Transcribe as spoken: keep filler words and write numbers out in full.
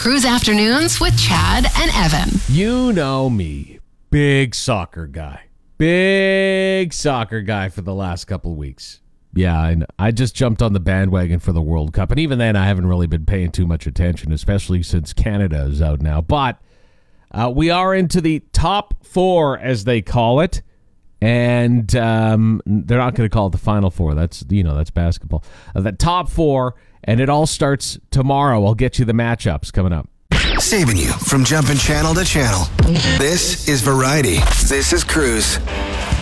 Cruise Afternoons with Chad and Evan. You know me, big soccer guy. Big soccer guy for the last couple of weeks. Yeah, and I just jumped on the bandwagon for the World Cup, and even then I haven't really been paying too much attention, especially since Canada is out now. But uh, we are into the top four, as they call it, and um, they're not going to call it the Final Four. That's, you know, that's basketball. Uh, the top four, and it all starts tomorrow. I'll get you the matchups coming up. Saving you from jumping channel to channel. This is Variety. This is Cruise.